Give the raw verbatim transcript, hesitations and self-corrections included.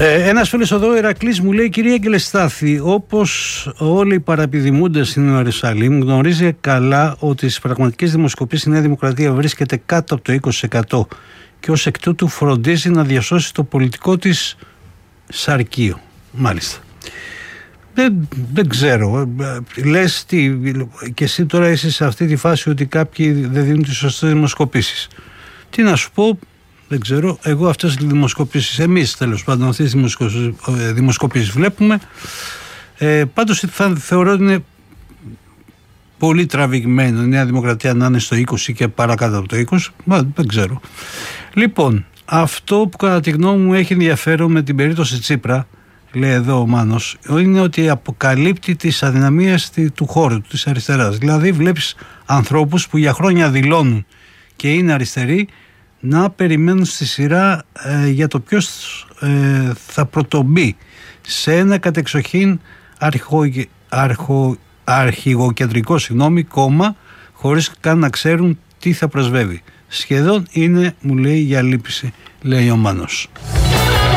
Ε, ένας φίλος εδώ, ο Ηρακλής, μου λέει: κυρία Αγγελεστάθη, όπως όλοι οι παραπηδημούντες στην Ιερουσαλήμ, γνωρίζει καλά ότι στις πραγματικές δημοσκοπήσεις η Νέα Δημοκρατία βρίσκεται κάτω από το είκοσι τοις εκατό και ως εκ τούτου φροντίζει να διασώσει το πολιτικό της σαρκείο. Μάλιστα. Δεν, δεν ξέρω. Λες τι, και εσύ τώρα είσαι σε αυτή τη φάση ότι κάποιοι δεν δίνουν τις σωστές δημοσκοπήσεις. Τι να σου πω, δεν ξέρω. Εγώ αυτές τις δημοσκοπήσεις, εμείς τέλος πάντων αυτές τις δημοσκοπήσεις βλέπουμε. Ε, πάντως θα θεωρώ ότι είναι πολύ τραβηγμένο η Νέα Δημοκρατία να είναι στο είκοσι και παρακάτω από το είκοσι. Μα, δεν ξέρω. Λοιπόν, αυτό που κατά τη γνώμη μου έχει ενδιαφέρον με την περίπτωση Τσίπρα, λέει εδώ ο Μάνος, είναι ότι αποκαλύπτει τις αδυναμίες του χώρου, της αριστεράς. Δηλαδή βλέπεις ανθρώπους που για χρόνια δηλώνουν και είναι αριστεροί να περιμένουν στη σειρά ε, για το ποιος ε, θα πρωτομπεί σε ένα κατεξοχήν αρχο, αρχο, αρχηγοκεντρικό συγγνώμη, κόμμα, χωρίς καν να ξέρουν τι θα πρεσβεύει. Σχεδόν είναι, μου λέει, για λύπηση, λέει ο Μάνος.